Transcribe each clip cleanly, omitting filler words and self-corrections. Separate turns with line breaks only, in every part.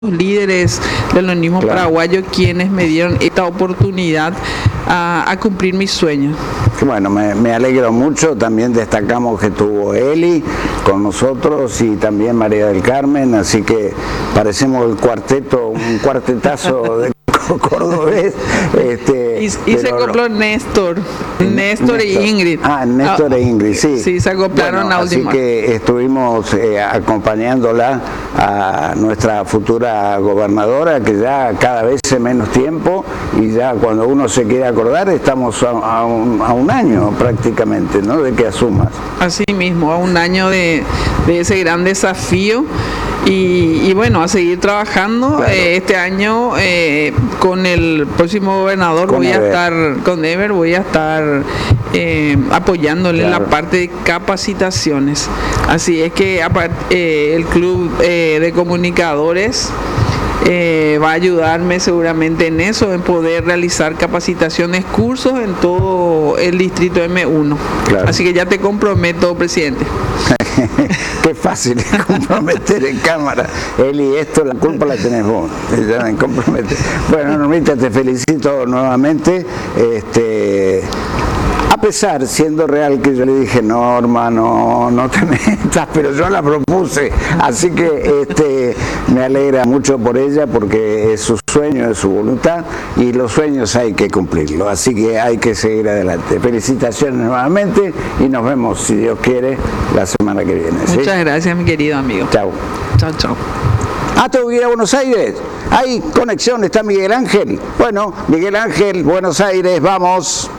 líderes del unionismo paraguayo quienes me dieron esta oportunidad a cumplir mis sueños.
Bueno, me alegro mucho. También destacamos que estuvo Eli con nosotros y también María del Carmen, así que parecemos el cuarteto, un cuartetazo de cordobés.
Y se acopló Néstor e Ingrid.
Néstor e Ingrid, sí.
Sí, se acoplaron a última.
Así que estuvimos acompañándola a nuestra futura gobernadora, que ya cada vez hace menos tiempo, y ya cuando uno se quiere acordar estamos a un año prácticamente, ¿no?, de que asumas.
Así mismo, a un año de ese gran desafío. Y bueno, a seguir trabajando. Claro. Este año con el próximo gobernador voy a estar apoyándole en la parte de capacitaciones. Así es que el club de comunicadores va a ayudarme seguramente en eso, en poder realizar capacitaciones, cursos en todo el distrito M1. Claro. Así que ya te comprometo, presidente.
Qué fácil comprometer en cámara. Eli, la culpa la tenés vos. Ya me compromete. Bueno, Normita, te felicito nuevamente. A pesar, siendo real, que yo le dije, Norma, no te metas, pero yo la propuse, así que me alegra mucho por ella, porque es su sueño, es su voluntad, y los sueños hay que cumplirlos, así que hay que seguir adelante. Felicitaciones nuevamente, y nos vemos, si Dios quiere, la semana que viene. ¿Sí?
Muchas gracias, mi querido amigo.
Chao.
Chao, chao.
Tengo que ir a Buenos Aires. Hay conexión, está Miguel Ángel. Bueno, Miguel Ángel, Buenos Aires, vamos.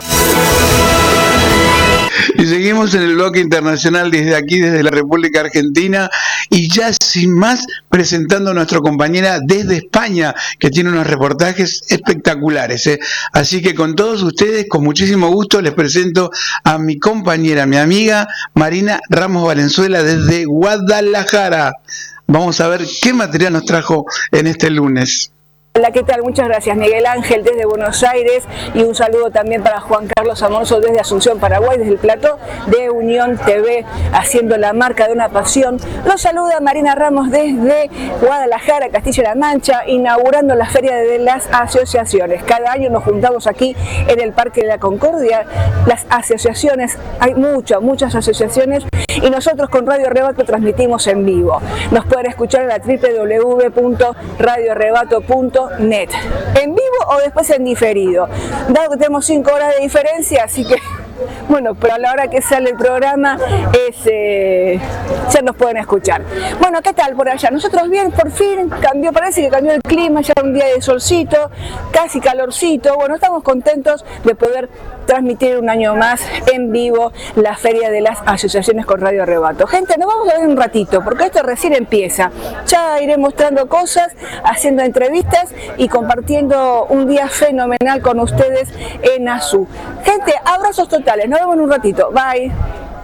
Y seguimos en el bloque internacional desde aquí, desde la República Argentina, y ya sin más presentando a nuestra compañera desde España, que tiene unos reportajes espectaculares. Así que con todos ustedes, con muchísimo gusto, les presento a mi compañera, mi amiga Marina Ramos Valenzuela desde Guadalajara. Vamos a ver qué material nos trajo en este lunes.
Hola, ¿qué tal? Muchas gracias, Miguel Ángel, desde Buenos Aires, y un saludo también para Juan Carlos Amonzo desde Asunción, Paraguay, desde el plató de Unión TV, haciendo la marca de una pasión. Los saluda Marina Ramos desde Guadalajara, Castilla-La Mancha, inaugurando la Feria de las Asociaciones. Cada año nos juntamos aquí en el Parque de la Concordia. Las asociaciones, hay muchas asociaciones, y nosotros con Radio Rebato transmitimos en vivo. Nos pueden escuchar en la www.radiorebato.net, en vivo o después en diferido, dado que tenemos 5 horas de diferencia, así que bueno, pero a la hora que sale el programa ya nos pueden escuchar. Bueno, ¿qué tal por allá? Nosotros bien, por fin parece que cambió el clima, ya un día de solcito, casi calorcito. Bueno, estamos contentos de poder transmitir un año más en vivo la Feria de las Asociaciones con Radio Rebato. Gente, nos vamos a ver un ratito, porque esto recién empieza. Ya iré mostrando cosas, haciendo entrevistas y compartiendo un día fenomenal con ustedes en ASU. Gente, abrazos totales, nos vemos en un ratito. Bye.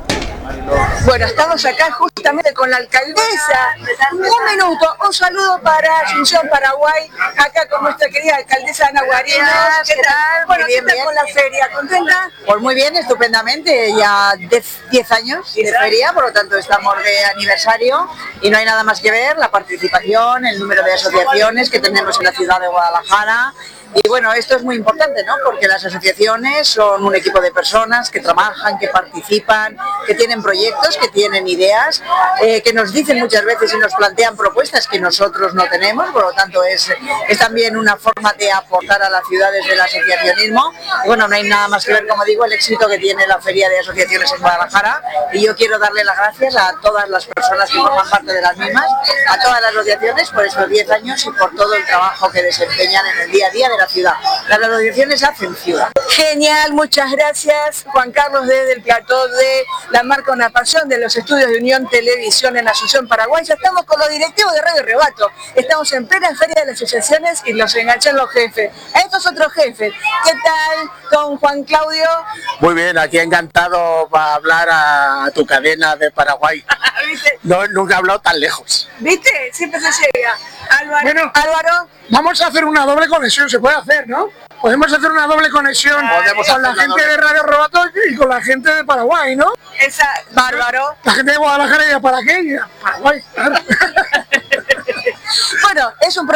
Bueno, estamos acá justamente con la alcaldesa. Un minuto, un saludo para Asunción, Paraguay, acá con nuestra querida alcaldesa Ana Guarinos. ¿Qué tal? Bueno, ¿qué tal con la feria? ¿Contenta?
Pues muy bien, estupendamente, ya 10 años de feria, por lo tanto estamos de aniversario y no hay nada más que ver, la participación, el número de asociaciones que tenemos en la ciudad de Guadalajara. Y bueno, esto es muy importante, ¿no? Porque las asociaciones son un equipo de personas que trabajan, que participan, que tienen proyectos, que tienen ideas, que nos dicen muchas veces y nos plantean propuestas que nosotros no tenemos, por lo tanto es también una forma de aportar a las ciudades del asociacionismo. Y bueno, no hay nada más que ver, como digo, el éxito que tiene la Feria de Asociaciones en Guadalajara, y yo quiero darle las gracias a todas las personas que forman parte de las mismas, a todas las asociaciones por estos 10 años y por todo el trabajo que desempeñan en el día a día de la ciudad. Las asociaciones hacen ciudad.
Genial, muchas gracias, Juan Carlos, desde el plató de la marca Una Pasión de los estudios de Unión Televisión en Asunción, Paraguay. Ya estamos con los directivos de Radio Rebato. Estamos en plena Feria de las Asociaciones y nos enganchan los jefes. A estos otros jefes. ¿Qué tal, don Juan Claudio?
Muy bien, aquí encantado para hablar a tu cadena de Paraguay. No, nunca he hablado tan lejos.
¿Viste? Siempre se llega.
Bueno,
Álvaro.
Vamos a hacer una doble conexión, se puede hacer, ¿no? Podemos hacer una doble conexión con la gente de Radio Rebato y con la gente de Paraguay, ¿no?
Bárbaro.
La gente de Guadalajara y de Paraguay, Paraguay, claro.
Bueno, es un